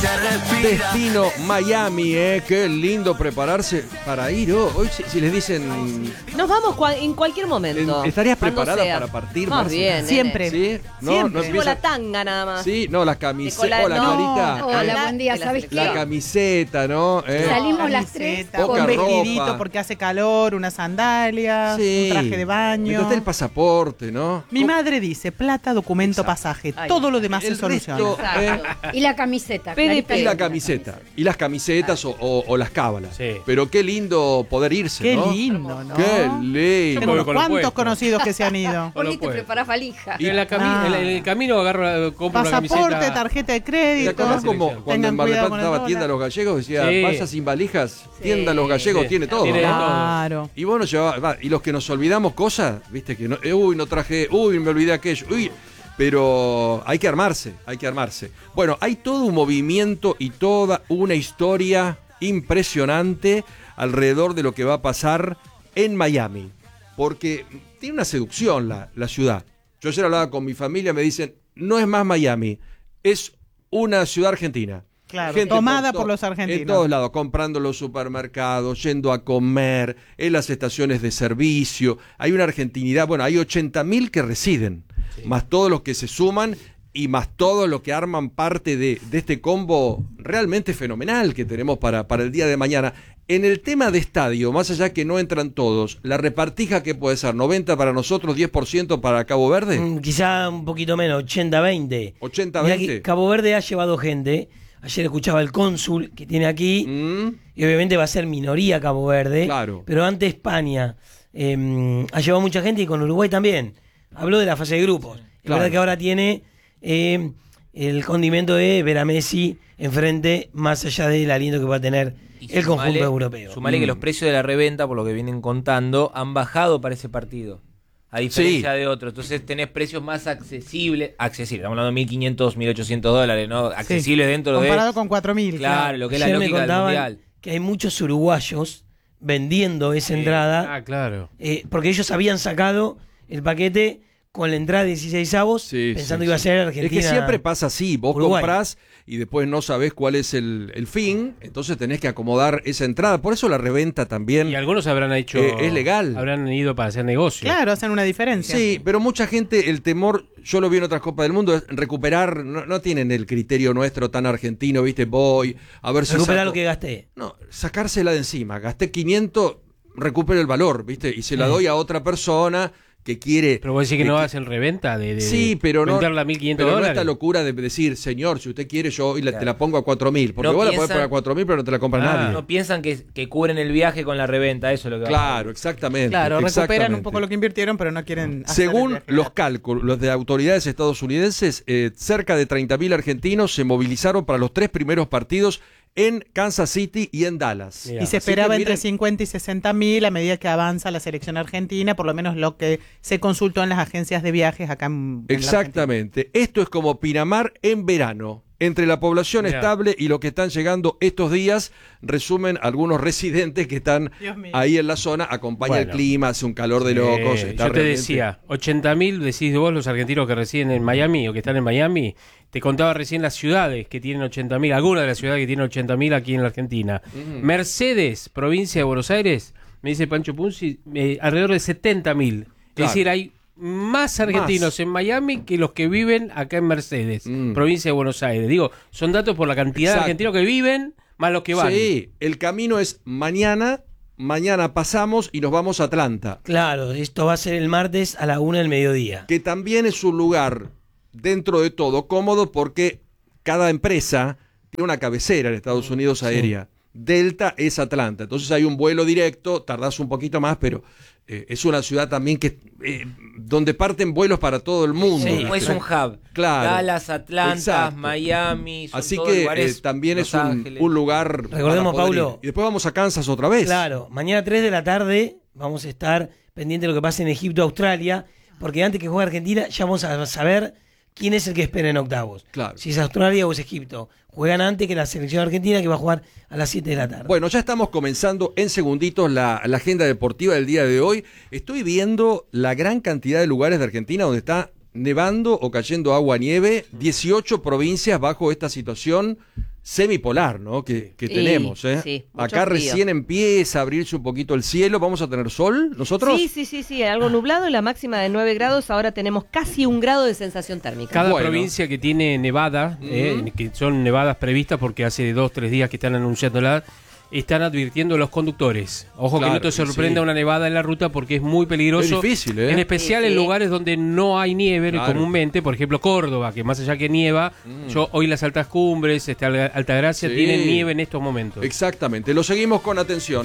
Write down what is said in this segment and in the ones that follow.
Destino Miami, qué lindo prepararse para ir. Hoy si les dicen... Nos vamos en cualquier momento. ¿Estarías cuando preparada sea. para partir, Más Marce? bien, Siempre. ¿Sí? No, Siempre. no Llevo empieza... la tanga nada más. Sí, no, las camisetas. Hola, no. Carita. Hola, buen día. ¿Sabes qué? La camiseta, ¿no? Salimos las tres Camiseta, Poca un vestidito ropa. porque hace calor, unas sandalias, Sí. un traje de baño. Mientras esté el pasaporte, ¿no? Mi madre dice, plata, documento, Exacto. pasaje. Ay, todo lo demás el se soluciona. resto, Exacto. Y la camiseta. PDP. Clarita Y la Luna. camiseta. Y las camisetas o las cábalas. Sí. Pero qué lindo poder irse, Qué ¿no? lindo, ¿no? Qué lindo. Tengo unos Con lo cuantos puesto. conocidos que se han ido. Por ahí te puede. preparás valija. Y en el camino compro una Pasaporte, camiseta. tarjeta de ¿Te crédito. acordás como cuando Tengan en Mar del cuidado Plata con el estaba dólar. Tienda Los Gallegos? Decía, Sí. vaya sin valijas, Tienda Los Gallegos Sí. tiene todo, Tiene ¿no? todo. Claro. Y bueno, y los que nos olvidamos cosas, viste que no, uy, no traje, uy, me olvidé aquello, uy, pero hay que armarse, hay que armarse. Bueno, hay todo un movimiento y toda una historia impresionante alrededor de lo que va a pasar en Miami, porque tiene una seducción la ciudad. Yo ayer hablaba con mi familia, me dicen, no es más Miami, es una ciudad argentina. Claro, Gente tomada por los argentinos. En todos lados, comprando en los supermercados, yendo a comer, en las estaciones de servicio. Hay una argentinidad, bueno, hay 80.000 que residen, más todos los que se suman y más todos los que arman parte de este combo realmente fenomenal que tenemos para el día de mañana. En el tema de estadio, más allá que no entran todos, la repartija que puede ser 90 para nosotros, 10% para Cabo Verde. Quizá un poquito menos, 80-20. 80-20. Mirá que Cabo Verde ha llevado gente. Ayer escuchaba el cónsul que tiene aquí, y obviamente va a ser minoría Cabo Verde. Claro. Pero ante España ha llevado mucha gente y con Uruguay también. Habló de la fase de grupos. Es Claro. verdad que ahora tiene el condimento de ver a Messi enfrente, más allá del aliento que va a tener Y el conjunto sumale- europeo. Sumale que los precios de la reventa, por lo que vienen contando, han bajado para ese partido. A diferencia de otros. Entonces tenés precios más accesibles. Estamos hablando de 1.500, 1.800 dólares, ¿no? Accesibles dentro Comparado de... con 4.000. Claro, lo que es la Ayer me lógica del contaban mundial. que hay muchos uruguayos vendiendo esa entrada. Ah, claro. Porque ellos habían sacado el paquete con la entrada de 16avos, Sí, pensando sí, que iba a sí. ser Argentina. Es que siempre pasa así, vos Uruguay. comprás y después no sabés cuál es el fin, entonces tenés que acomodar esa entrada. Por eso la reventa también Y algunos habrán hecho... es legal. Habrán ido para hacer negocio. Claro, hacen una diferencia. Sí, pero mucha gente, el temor, yo lo vi en otras Copas del Mundo, es recuperar, no tienen el criterio nuestro tan argentino, ¿viste? Voy a ver si Recuperar saco- lo que gasté. No, sacársela de encima, gasté 500, recupero el valor, ¿viste? Y se la doy a otra persona que quiere... Pero vos decís que de no que- hacen reventa de Sí, pero no, venderla a 1.500 pero no dólares. esta locura de decir, señor, si usted quiere, yo hoy te la pongo a 4.000, porque No vos la podés piensan- poner a 4.000, pero no te la compra nadie. No piensan que cubren el viaje con la reventa, eso es lo que va a Claro, exactamente. Claro, recuperan un exactamente. poco lo que invirtieron, pero no quieren hacer el Según viaje. los cálculos los de autoridades estadounidenses, cerca de 30.000 argentinos se movilizaron para los 3 primeros partidos en Kansas City y en Dallas. Mirá. Y se Así que esperaba entre miren- 50 y 60.000 a medida que avanza la selección argentina, por lo menos lo que se consultó en las agencias de viajes acá en la Argentina. Exactamente. Esto es como Pinamar en verano. Entre la población Mirá. estable y los que están llegando estos días, resumen algunos residentes que están Dios mío. ahí en la zona, acompaña el Bueno. clima, hace un calor de locos. Está Yo te realmente- decía, 80.000 decís vos los argentinos que residen en Miami o que están en Miami. Te contaba recién las ciudades que tienen 80.000, algunas de las ciudades que tienen 80.000 aquí en la Argentina. Mercedes, provincia de Buenos Aires, me dice Pancho Punzi, alrededor de 70.000. Claro. Es decir, hay más argentinos en Miami que los que viven acá en Mercedes, provincia de Buenos Aires. Digo, son datos por la cantidad Exacto. de argentinos que viven más los que van. Sí, el camino es mañana pasamos y nos vamos a Atlanta, Claro, esto va a ser el martes a la 1 del mediodía. que también es un lugar, dentro de todo, cómodo porque cada empresa tiene una cabecera en Estados Unidos aérea. Delta es Atlanta, entonces hay un vuelo directo, tardás un poquito más, pero es una ciudad también que donde parten vuelos para todo el mundo. Sí, Como es un hub. Claro. Dallas, Atlanta, Exacto. Miami. Son Así todos que lugares, también Los es un Ángeles. lugar. Recordemos, para poder Paulo. ir. Y después vamos a Kansas otra vez. Claro, mañana 3 de la tarde vamos a estar pendientes de lo que pase en Egipto, Australia, porque antes que juegue Argentina ya vamos a saber quién es el que espera en octavos. Claro. Si es Australia o es Egipto. Juegan antes que la selección argentina que va a jugar a las 7 de la tarde. Bueno, ya estamos comenzando en segunditos la agenda deportiva del día de hoy. Estoy viendo la gran cantidad de lugares de Argentina donde está nevando o cayendo agua nieve. 18 provincias bajo esta situación semipolar, ¿no? Que Sí, tenemos, ¿eh? sí, mucho Acá frío. recién empieza a abrirse un poquito el cielo. ¿Vamos a tener sol nosotros? Sí, algo nublado y la máxima de 9 grados. Ahora tenemos casi 1 grado de sensación térmica. Cada Bueno. provincia que tiene nevada, que son nevadas previstas porque hace 2-3 días que están anunciándola, están advirtiendo a los conductores. Ojo Claro, que no te sorprenda sí. una nevada en la ruta porque es muy peligroso. Es difícil, ¿eh? En especial Sí, sí. en lugares donde no hay nieve Claro. comúnmente, por ejemplo Córdoba, que más allá que nieva, hoy las altas cumbres, Altagracia, Sí. tienen nieve en estos momentos. Exactamente. Lo seguimos con atención.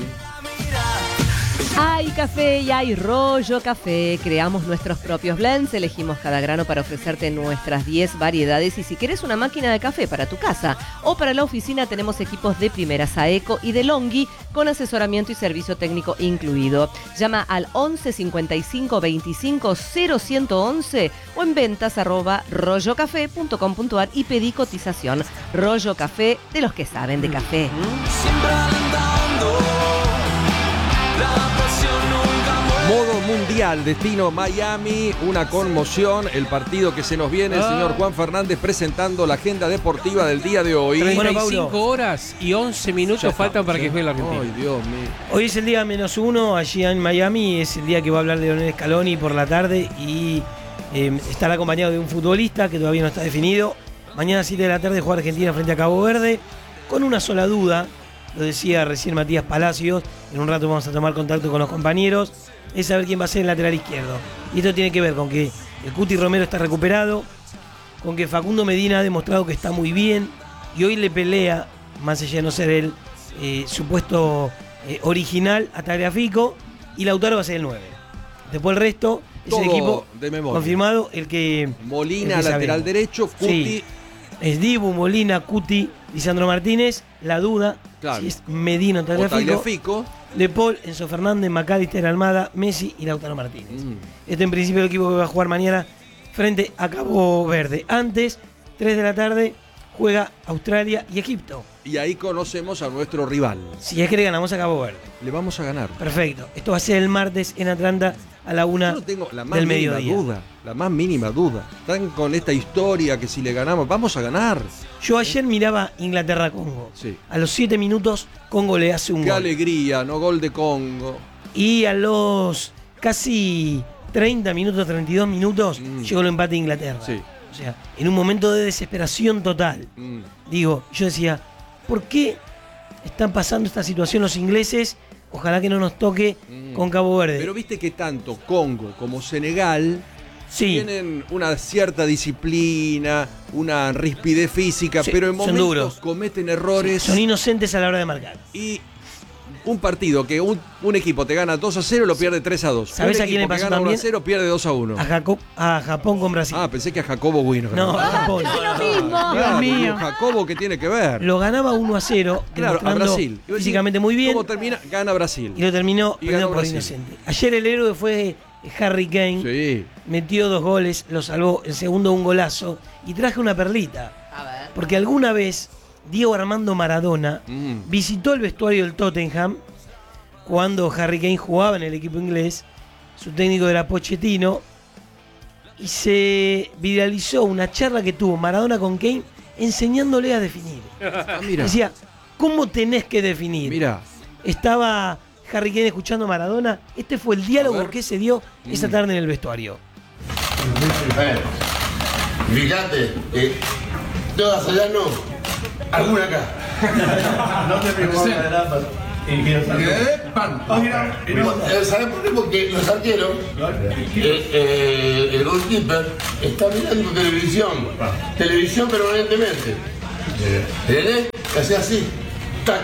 Hay café y hay Rollo Café. Creamos nuestros propios blends, elegimos cada grano para ofrecerte nuestras 10 variedades. Y si querés una máquina de café para tu casa o para la oficina, tenemos equipos de primera Saeco y de Longhi con asesoramiento y servicio técnico incluido. Llama al 11 55 25 0111 o en ventas @rollocafé.com.ar y pedí cotización. Rollo Café, de los que saben de café. Modo mundial, destino Miami, una conmoción. El partido que se nos viene, el señor Juan Fernández presentando la agenda deportiva del día de hoy. 35 Paulo. horas y 11 minutos Ya está, faltan para ya. que juegue la Argentina. Ay, Dios mío. Hoy es el día -1 allí en Miami, es el día que va a hablar de Leonel Scaloni por la tarde y estará acompañado de un futbolista que todavía no está definido. Mañana a 7 de la tarde juega Argentina frente a Cabo Verde, con una sola duda, lo decía recién Matías Palacios, en un rato vamos a tomar contacto con los compañeros, es saber quién va a ser el lateral izquierdo. Y esto tiene que ver con que el Cuti Romero está recuperado, con que Facundo Medina ha demostrado que está muy bien y hoy le pelea, más allá de no ser el supuesto original a Tagliafico, y Lautaro va a ser el 9. Después el resto es Todo el equipo de memoria. confirmado, el que Molina, el que lateral sabemos. derecho, Cuti. Sí. Es Dibu, Molina, Cuti, Lisandro Martínez, la duda, Claro. si es Medina o o Tagliafico, Tagliafico. De Paul, Enzo Fernández, Macalister, Almada, Messi y Lautaro Martínez. Este en principio el equipo que va a jugar mañana frente a Cabo Verde. Antes, 3 de la tarde, juega Australia y Egipto. Y ahí conocemos a nuestro rival. Si es que le ganamos a Cabo Verde. Le vamos a ganar. Perfecto. Esto va a ser el martes en Atlanta a la 1 Yo no tengo la más del mínima mediodía. duda. La más mínima duda. Están con esta historia que si le ganamos, vamos a ganar. Yo ayer miraba Inglaterra-Congo. Sí. A los 7 minutos, Congo le hace un Qué gol. alegría, ¿no? Gol de Congo. Y a los casi 30 minutos, 32 minutos, llegó el empate de Inglaterra. Sí. O sea, en un momento de desesperación total. Digo, yo decía, ¿por qué están pasando esta situación los ingleses? Ojalá que no nos toque con Cabo Verde. Pero viste que tanto Congo como Senegal sí, tienen una cierta disciplina, una rispidez física, Sí, pero en son momentos duros. cometen errores. son inocentes a la hora de marcar. Y un partido que un equipo te gana 2-0 lo pierde 3-2. ¿Sabés un a quién le equipo que pasó gana también? 1-0 pierde 2-1. A Japón con Brasil. Ah, pensé que a Jacobo Bueno. no, a Japón. Lo mismo. Claro, Dios mío. digo, Jacobo, ¿qué tiene que ver? Lo ganaba 1-0, Claro, a demostrando Brasil. Y vos físicamente decís, muy bien. ¿Cómo termina? Gana Brasil. Y lo terminó Y perdiendo ganó por Brasil. inocente. Ayer el héroe fue Harry Kane. Sí. Metió 2 goles, lo salvó. El segundo un golazo. Y traje una perlita. A ver. Porque alguna vez Diego Armando Maradona visitó el vestuario del Tottenham cuando Harry Kane jugaba en el equipo inglés. Su técnico era Pochettino. Y se viralizó una charla que tuvo Maradona con Kane enseñándole a definir. Ah, mira. Decía, ¿cómo tenés que definir? Mira. Estaba Harry Kane escuchando a Maradona. Este fue el A diálogo ver. que se dio esa tarde en el vestuario. Fíjate, todas allá no, alguna acá. No te ¿sabes por qué? Porque los arqueros, el goalkeeper, está mirando televisión permanentemente. ¿Entendés? Que hace así. ¡Tac!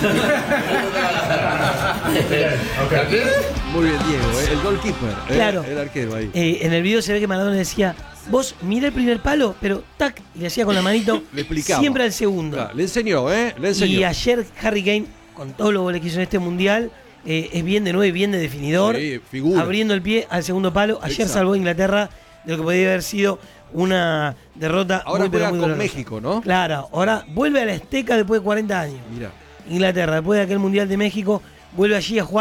Muy bien, Diego, el goalkeeper. Claro. El arquero ahí. En el video se ve que Maradona le decía, vos mira el primer palo, pero tac, y le hacía con la manito Le explicaba. siempre al segundo. Claro, le enseñó, ¿eh? Le enseñó. Y ayer Harry Kane, con todos los goles que hizo en este mundial, es bien de 9, bien de definidor, Sí, figura. abriendo el pie al segundo palo. Ayer Exacto. salvó a Inglaterra de lo que podría haber sido una derrota Ahora muy, pero juega muy con dolorosa. México, ¿no? Claro, ahora vuelve a la Azteca después de 40 años. Mira. Inglaterra, después de aquel Mundial de México, vuelve allí a jugar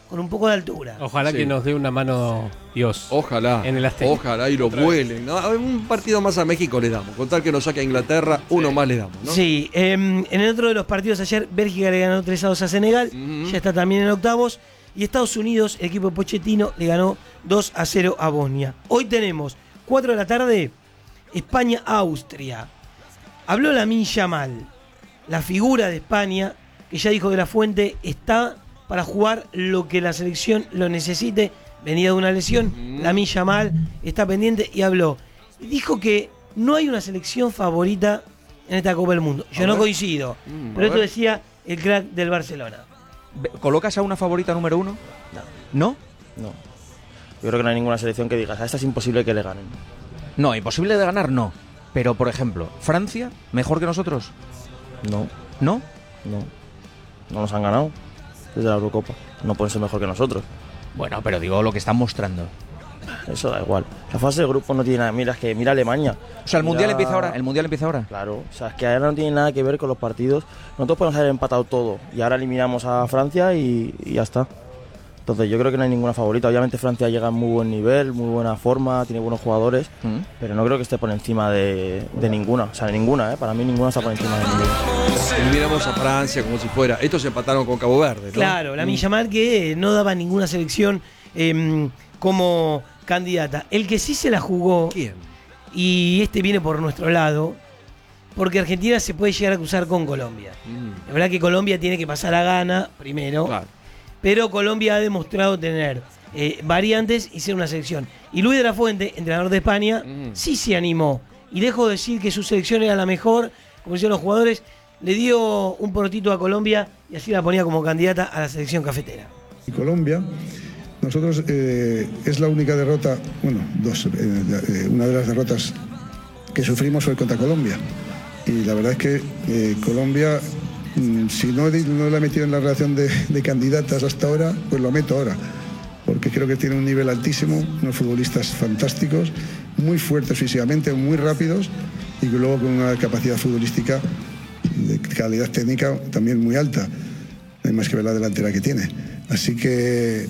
con un poco de altura. Ojalá Sí. que nos dé una mano Dios. Ojalá, En el Azteca. ojalá y lo vuelen, ¿no? Un partido más a México le damos, con tal que nos saque a Inglaterra, uno más le damos, ¿no? Sí, en el otro de los partidos ayer, Bélgica le ganó 3-2 a Senegal, ya está también en octavos. Y Estados Unidos, el equipo de Pochettino, le ganó 2-0 a Bosnia. Hoy tenemos 4 de la tarde, España-Austria. Habló Lamine Yamal, la figura de España, que ya dijo que la Fuente está para jugar lo que la selección lo necesite, venía de una lesión. Lamine Yamal está pendiente y habló. Y dijo que no hay una selección favorita en esta Copa del Mundo. Yo no coincido, pero esto decía el crack del Barcelona. ¿Colocas a una favorita número 1? ¿No? No. Yo creo que no hay ninguna selección que digas, a esta es imposible que le ganen. No, imposible de ganar, no. Pero, por ejemplo, ¿Francia mejor que nosotros? No, ¿No? no. No nos han ganado desde la Eurocopa. No pueden ser mejor que nosotros. Bueno, pero digo lo que están mostrando. Eso da igual. La fase de grupo no tiene nada. Mira, es que mira Alemania. O sea, ¿el Mundial Mira- empieza ahora? ¿El Mundial empieza ahora? Claro, o sea, es que ahora no tiene nada que ver con los partidos. Nosotros podemos haber empatado todo y ahora eliminamos a Francia y ya está. Entonces yo creo que no hay ninguna favorita. Obviamente Francia llega en muy buen nivel, muy buena forma, tiene buenos jugadores, pero no creo que esté por encima de ninguna. O sea, de ninguna, ¿eh? Para mí ninguna está por encima de ninguna. Eliminamos a Francia como si fuera. Estos se empataron con Cabo Verde, ¿no? Claro, Lamine Yamal que no daba ninguna selección como candidata. El que sí se la jugó, ¿Quién? y este viene por nuestro lado, porque Argentina se puede llegar a cruzar con Colombia. La verdad que Colombia tiene que pasar a Ghana primero, Claro. pero Colombia ha demostrado tener variantes y ser una selección. Y Luis de la Fuente, entrenador de España, sí se animó. Y lejos de decir que su selección era la mejor, como decían los jugadores, le dio un porotito a Colombia y así la ponía como candidata a la selección cafetera. Y Colombia, nosotros es la única derrota, bueno, dos, una de las derrotas que sufrimos fue contra Colombia. Y la verdad es que Colombia, si no la he metido en la relación de candidatas hasta ahora, pues lo meto ahora. Porque creo que tiene un nivel altísimo, unos futbolistas fantásticos, muy fuertes físicamente, muy rápidos y luego con una capacidad futbolística de calidad técnica también muy alta. Hay más que ver la delantera que tiene. Así que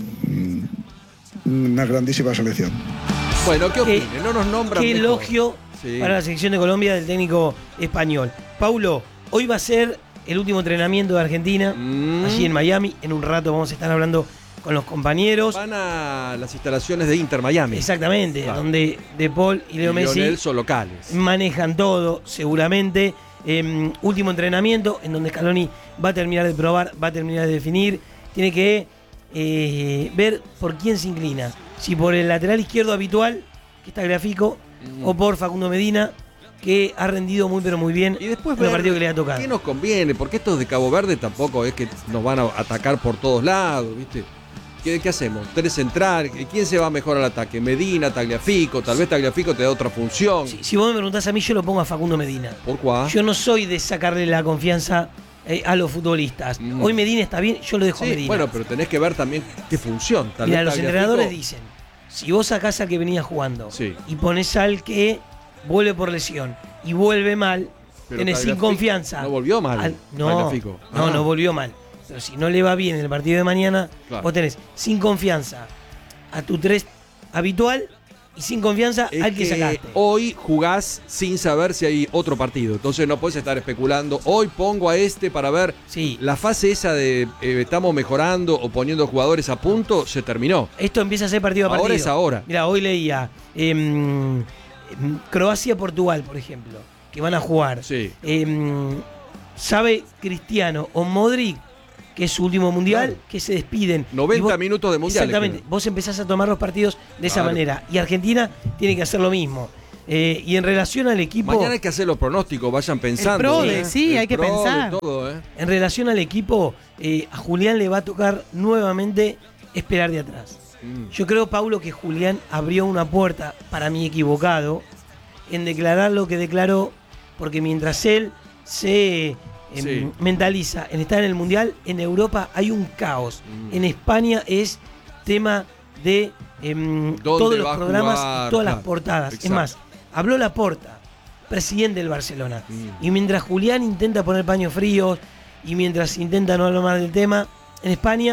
una grandísima selección. Bueno, ¿qué opinen? No nos nombran Qué mejor. elogio Sí. para la selección de Colombia del técnico español. Paulo, hoy va a ser el último entrenamiento de Argentina, allí en Miami. En un rato vamos a estar hablando con los compañeros. Van a las instalaciones de Inter Miami. Exactamente, Claro. donde De Paul y Leo Messi Lionel son locales. manejan todo, seguramente. Último entrenamiento, en donde Scaloni va a terminar de probar, va a terminar de definir. Tiene que ver por quién se inclina. Si por el lateral izquierdo habitual, que está Grafico, o por Facundo Medina, que ha rendido muy pero muy bien Y después en el ver partido que le ha tocado. ¿Qué nos conviene? Porque estos de Cabo Verde tampoco es que nos van a atacar por todos lados, ¿viste? ¿Qué hacemos? Tres central, ¿quién se va mejor al ataque? Medina, Tagliafico, tal vez Tagliafico te da otra función. Si vos me preguntás a mí, yo lo pongo a Facundo Medina. ¿Por cuál? Yo no soy de sacarle la confianza a los futbolistas. Hoy Medina está bien, yo lo dejo a Sí, Medina. bueno, pero tenés que ver también qué función. Tal Mira, vez los Tagliafico- entrenadores dicen, si vos sacás al que venía jugando Sí. y pones al que vuelve por lesión y vuelve mal, Pero tenés sin Tagliafico confianza. no volvió mal, No, Tagliafico. no, Ah. no volvió mal. Pero si no le va bien en el partido de mañana, Claro. vos tenés sin confianza a tu 3 habitual y sin confianza Es al que sacaste. hoy jugás sin saber si hay otro partido. Entonces no puedes estar especulando. Hoy pongo a este para ver. Sí. La fase esa de estamos mejorando o poniendo jugadores a punto se terminó. Esto empieza a ser partido a partido. Ahora es ahora. Mira, hoy leía Croacia-Portugal, por ejemplo, que van a jugar. Sí. ¿Sabe Cristiano o Modric, que es su último mundial, Claro. que se despiden? 90 Y vos- minutos de mundial. Exactamente. Vos empezás a tomar los partidos de esa Claro. manera. Y Argentina tiene que hacer lo mismo. Y en relación al equipo. Mañana hay que hacer los pronósticos, vayan pensando. PRODE, sí, El hay que PRODE, pensar. todo, En relación al equipo, a Julián le va a tocar nuevamente esperar de atrás. Yo creo, Paulo, que Julián abrió una puerta, para mí equivocado, en declarar lo que declaró, porque mientras él se Sí. mentaliza en estar en el Mundial, en Europa hay un caos. En España es tema de todos los va a programas jugar? y todas las Claro, portadas. exacto. Es más, habló Laporta, presidente del Barcelona. Y mientras Julián intenta poner paños fríos y mientras intenta no hablar más del tema, en España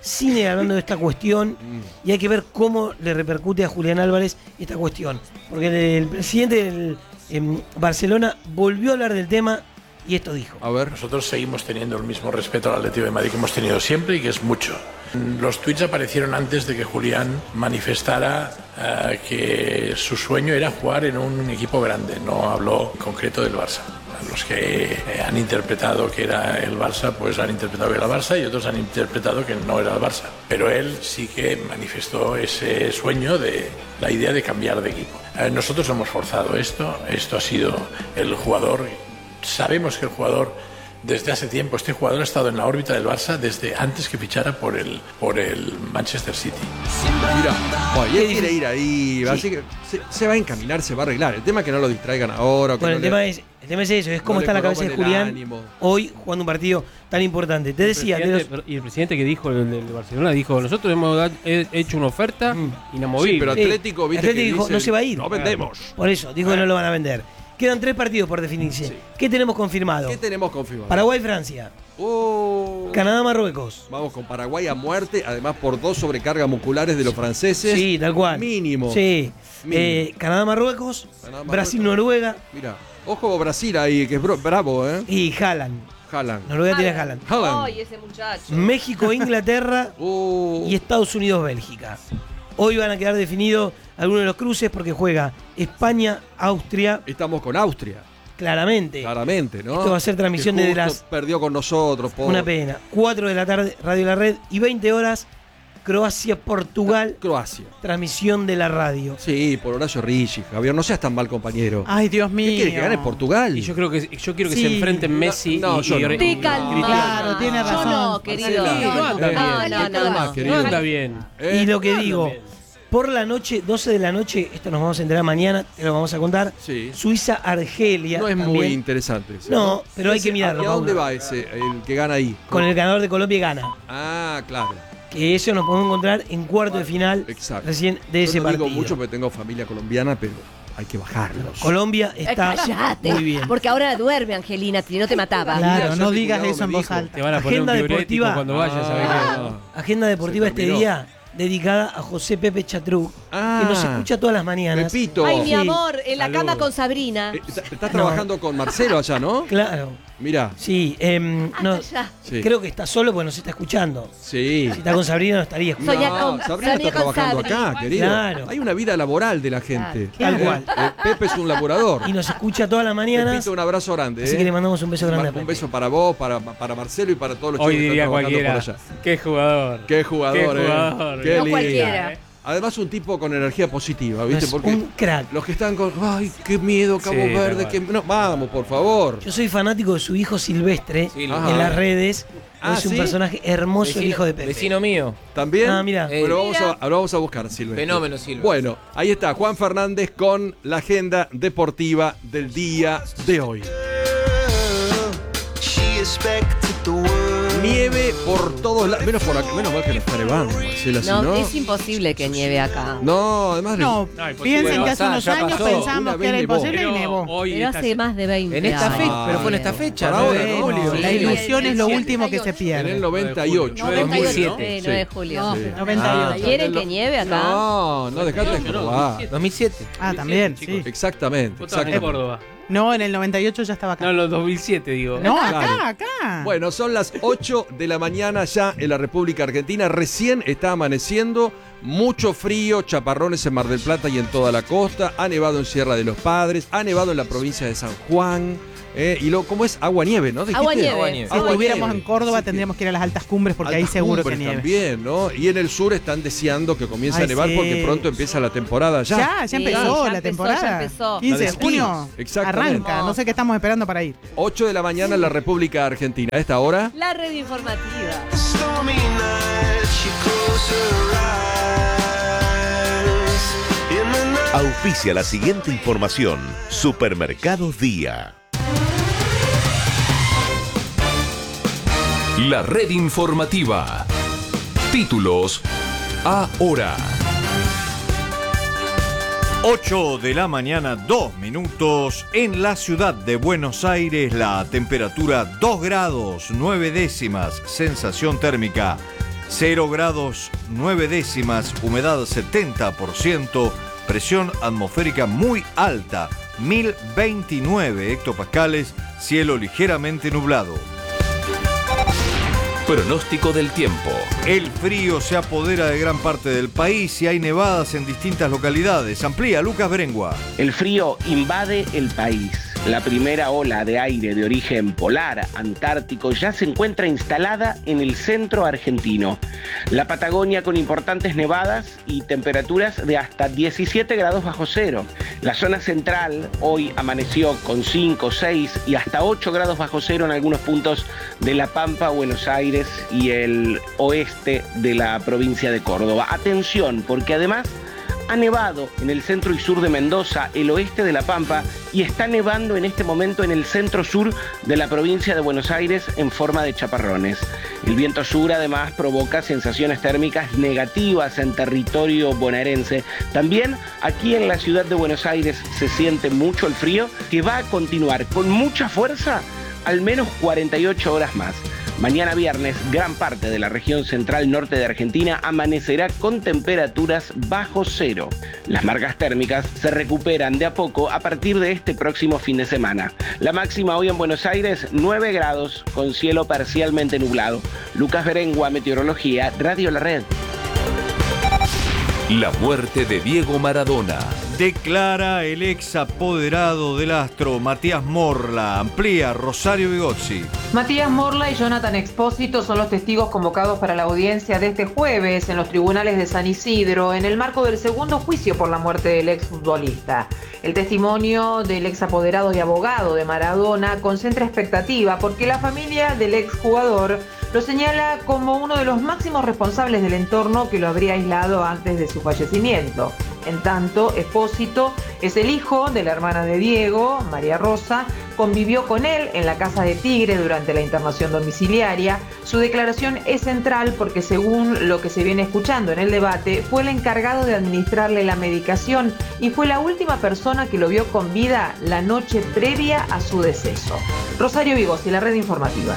cine hablando de esta cuestión y hay que ver cómo le repercute a Julián Álvarez esta cuestión. Porque el presidente del Barcelona volvió a hablar del tema y esto dijo. A ver. Nosotros seguimos teniendo el mismo respeto al Atlético de Madrid que hemos tenido siempre y que es mucho. Los tuits aparecieron antes de que Julián manifestara que su sueño era jugar en un equipo grande. No habló en concreto del Barça. Los que han interpretado que era el Barça, pues han interpretado que era el Barça, y otros han interpretado que no era el Barça. Pero él sí que manifestó ese sueño de la idea de cambiar de equipo. Nosotros hemos forzado esto ha sido el jugador. Sabemos que el jugador, desde hace tiempo, este jugador ha estado en la órbita del Barça desde antes que fichara por el Manchester City. Mira, bueno, y él quiere ir ahí, sí. Así que se va a encaminar, se va a arreglar. El tema es que no lo distraigan ahora. Bueno, el tema es eso, es cómo está la cabeza de Julián hoy jugando un partido tan importante. Te decía... Y el presidente que dijo, el de Barcelona, dijo, nosotros hemos hecho una oferta inamovible. Sí, pero Atlético, viste, Atlético dijo, no se va a ir. No vendemos. Por eso, dijo que no lo van a vender. Quedan 3 partidos por definirse. Sí. ¿Qué tenemos confirmado? Paraguay-Francia. Canadá-Marruecos. Vamos con Paraguay a muerte, además por 2 sobrecargas musculares de los franceses. Sí, tal cual. Mínimo. Sí. Canadá-Marruecos, Brasil-Noruega. Mira, ojo Brasil ahí, que es bravo, ¿eh? Y Haaland. Noruega tiene Haaland. Ay, ese muchacho. México-Inglaterra y Estados Unidos-Bélgica. Hoy van a quedar definidos algunos de los cruces porque juega España-Austria. Estamos con Austria. Claramente, ¿no? Esto va a ser transmisión desde las... Perdió con nosotros, pobre. Una pena. 4 de la tarde, Radio La Red. Y 20 horas, Croacia-Portugal. Croacia. Transmisión de la radio. Sí, por Horacio Ricci, Javier. No seas tan mal compañero. Ay, Dios mío. ¿Qué quiere que gane Portugal? Y yo quiero que se enfrenten Messi y te calma. Claro, tiene razón. Yo no, querido. No anda bien. Y lo que digo... Por la noche, 12 de la noche, esto nos vamos a enterar mañana, te lo vamos a contar. Sí. Suiza-Argelia. No es también. Muy interesante. ¿Sí? No, pero hay que mirarlo. ¿Y a dónde va ese, el que gana ahí? Con el ganador de Colombia gana. Ah, claro. Que eso nos podemos encontrar en cuarto de final. Exacto. Recién de ese partido. Digo mucho porque tengo familia colombiana, pero hay que bajarlos. Colombia está muy bien. Porque ahora duerme Angelina, si no te mataba. Claro, no digas eso en voz alta. Te van a poner Agenda un deportiva cuando vayas, ¿sabes qué? Agenda deportiva este día dedicada a José Pepe Chatruc, que nos escucha todas las mañanas. Pepito. Ay, mi amor, en la cama con Sabrina. Estás trabajando con Marcelo allá, ¿no? Claro. Mirá. Sí, creo que está solo porque nos está escuchando. Sí. Si está con Sabrina no estaría escuchando. Sabrina está trabajando acá, querido. Claro. Hay una vida laboral de la gente. Tal cual. Pepe es un laborador. Y nos escucha todas las mañanas. Pepito, un abrazo grande. Así que le mandamos un beso grande a Pepe. Un beso para vos, para Marcelo y para todos los chicos que están trabajando cualquiera. por allá. Qué jugador. Qué jugador. Qué no lindo. cualquiera. Además un tipo con energía positiva, ¿viste? Es Porque un crack. los que están con, ay, qué miedo, Cabo Verde, no, vamos, por favor. Yo soy fanático de su hijo Silvestre en las redes. Es un personaje hermoso, el hijo de Pepe. Vecino mío. ¿También? Ah, mira. Bueno, vamos a buscar, Silvestre. Fenómeno, Silvestre. Bueno, ahí está, Juan Fernández con la agenda deportiva del día de hoy. Nieve por todos lados, menos mal que no está nevando, Marcela, No, ¿no? es imposible que nieve acá. No, además... No, piensen que hace unos años pensamos que era imposible y nevó. Pero hace más de 20 En esta años. fecha, pero fue en esta fecha. Para ahora, ¿no? Julio. La ilusión es lo último que se En pierde. el 98. 98, 9 de julio. 98. ¿Quieren que nieve acá? No, dejate de jugar. 2007. Ah, también, sí. Exactamente. Vos estabas en Córdoba. No, en el 98 ya estaba acá. No, en el 2007, digo. No, Claro. acá. Bueno, son las 8 de la mañana ya en la República Argentina. Recién está amaneciendo. Mucho frío, chaparrones en Mar del Plata y en toda la costa. Ha nevado en Sierra de los Padres. Ha nevado en la provincia de San Juan. ¿Cómo es? Agua-nieve, ¿no? ¿Dijiste? Agua-nieve. Si estuviéramos en Córdoba tendríamos que ir a las altas cumbres porque ahí seguro que nieve. También, ¿no? Y en el sur están deseando que comience a nevar porque pronto empieza la temporada ya. Ya empezó la temporada. Ya empezó. 15 de La de junio. Exactamente. Arranca. No sé qué estamos esperando para ir. 8 de la mañana en la República Argentina. A esta hora. La red informativa. Auspicia la siguiente información. Supermercados Día. La red informativa. Títulos ahora. 8 de la mañana, 2 minutos. En la ciudad de Buenos Aires, la temperatura 2 grados, 9 décimas. Sensación térmica 0 grados 9 décimas, humedad 70%, presión atmosférica muy alta, 1029 hectopascales, cielo ligeramente nublado. Pronóstico del tiempo. El frío se apodera de gran parte del país y hay nevadas en distintas localidades. Amplía Lucas Berengua. El frío invade el país. La primera ola de aire de origen polar antártico ya se encuentra instalada en el centro argentino. La Patagonia con importantes nevadas y temperaturas de hasta 17 grados bajo cero. La zona central hoy amaneció con 5, 6 y hasta 8 grados bajo cero en algunos puntos de La Pampa, Buenos Aires y el oeste de la provincia de Córdoba. Atención, porque además ha nevado en el centro y sur de Mendoza, el oeste de La Pampa, y está nevando en este momento en el centro-sur de la provincia de Buenos Aires en forma de chaparrones. El viento sur además provoca sensaciones térmicas negativas en territorio bonaerense. También aquí en la ciudad de Buenos Aires se siente mucho el frío, que va a continuar con mucha fuerza al menos 48 horas más. Mañana viernes, gran parte de la región central norte de Argentina amanecerá con temperaturas bajo cero. Las marcas térmicas se recuperan de a poco a partir de este próximo fin de semana. La máxima hoy en Buenos Aires, 9 grados, con cielo parcialmente nublado. Lucas Berengua, Meteorología, Radio La Red. La muerte de Diego Maradona. Declara el ex apoderado del Astro, Matías Morla. Amplía Rosario Vigozzi. Matías Morla y Jonathan Expósito son los testigos convocados para la audiencia de este jueves en los tribunales de San Isidro, en el marco del segundo juicio por la muerte del exfutbolista. El testimonio del ex apoderado y abogado de Maradona concentra expectativa porque la familia del exjugador lo señala como uno de los máximos responsables del entorno que lo habría aislado antes de su fallecimiento. En tanto, Expósito es el hijo de la hermana de Diego, María Rosa, convivió con él en la casa de Tigre durante la internación domiciliaria. Su declaración es central porque, según lo que se viene escuchando en el debate, fue el encargado de administrarle la medicación y fue la última persona que lo vio con vida la noche previa a su deceso. Rosario Vigozzi, la red informativa.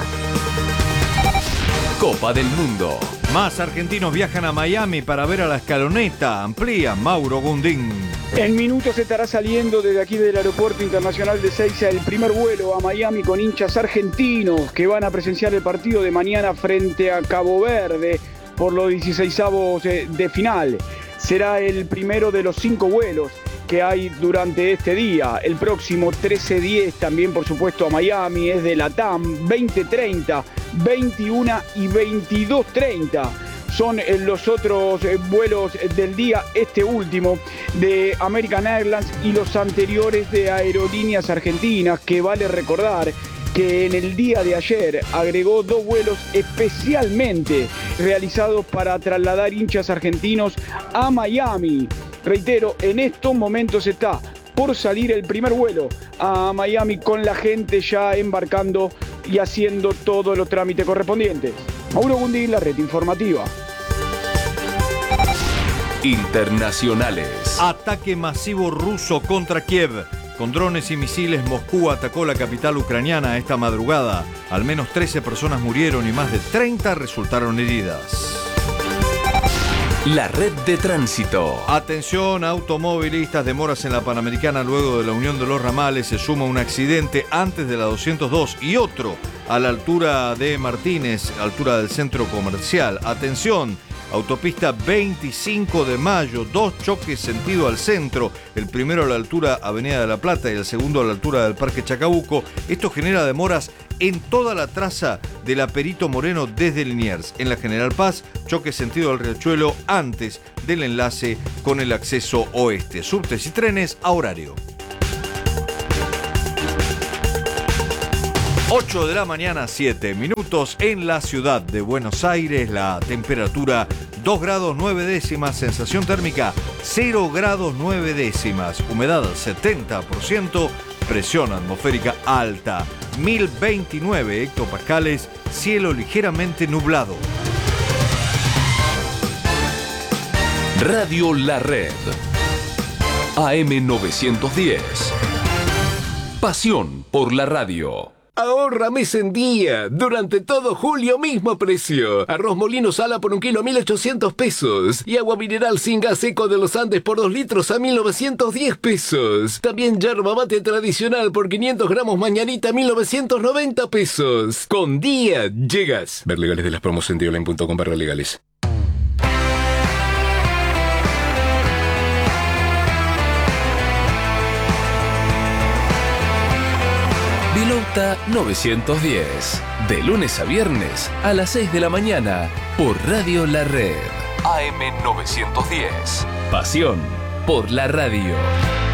Copa del Mundo. Más argentinos viajan a Miami para ver a la escaloneta. Amplía Mauro Gundín. En minutos estará saliendo desde aquí del Aeropuerto Internacional de Ezeiza el primer vuelo a Miami con hinchas argentinos que van a presenciar el partido de mañana frente a Cabo Verde por los 16avos de final. Será el primero de los 5 vuelos que hay durante este día. El próximo 13-10 también, por supuesto, a Miami, es de LATAM, 20:30, 21 y 22:30. Son los otros vuelos del día, este último de American Airlines y los anteriores de Aerolíneas Argentinas, que vale recordar que en el día de ayer agregó 2 vuelos especialmente realizados para trasladar hinchas argentinos a Miami. Reitero, en estos momentos está por salir el primer vuelo a Miami con la gente ya embarcando y haciendo todos los trámites correspondientes. Mauro Gundín, la red informativa. Internacionales. Ataque masivo ruso contra Kiev. Con drones y misiles, Moscú atacó la capital ucraniana esta madrugada. Al menos 13 personas murieron y más de 30 resultaron heridas. La red de tránsito. Atención, automovilistas, demoras en la Panamericana luego de la unión de los ramales. Se suma un accidente antes de la 202 y otro a la altura de Martínez, altura del centro comercial. Atención, autopista 25 de mayo, 2 choques sentido al centro. El primero a la altura Avenida de la Plata y el segundo a la altura del Parque Chacabuco. Esto genera demoras en toda la traza de la Perito Moreno desde Liniers. En la General Paz, choque sentido al Riachuelo antes del enlace con el acceso oeste. Subtes y trenes a horario. 8 de la mañana, 7 minutos en la ciudad de Buenos Aires. La temperatura 2 grados 9 décimas, sensación térmica 0 grados 9 décimas, humedad 70%, presión atmosférica alta, 1029 hectopascales, cielo ligeramente nublado. Radio La Red. AM 910. Pasión por la radio. Ahorra mes en día. Durante todo julio, mismo precio. Arroz Molino Sala por 1 kilo, 1.800 pesos. Y agua mineral sin gas Seco de los Andes por 2 litros a 1.910 pesos. También yerba mate tradicional por 500 gramos mañanita, 1.990 pesos. Con día llegas. Ver legales de las promos en dioline.com/legales. Vilauta 910. De lunes a viernes a las 6 de la mañana por Radio La Red. AM 910. Pasión por la radio.